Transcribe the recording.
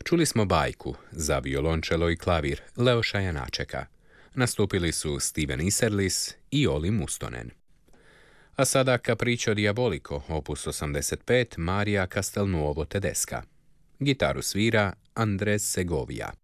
Čuli smo bajku za violončelo i klavir Leoša Janačeka. Nastupili su Steven Isserlis i Oli Mustonen. A sada Capriccio Diabolico, opus 85, Maria Castelnuovo Tedesca. Gitaru svira Andres Segovia.